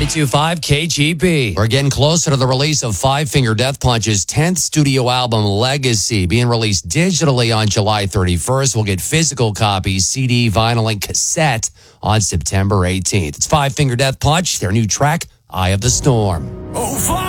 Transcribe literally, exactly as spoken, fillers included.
two five K G B. We're getting closer to the release of Five Finger Death Punch's tenth studio album, Legacy, being released digitally on July thirty-first. We'll get physical copies, C D, vinyl, and cassette on September eighteenth. It's Five Finger Death Punch, their new track, Eye of the Storm. Oh,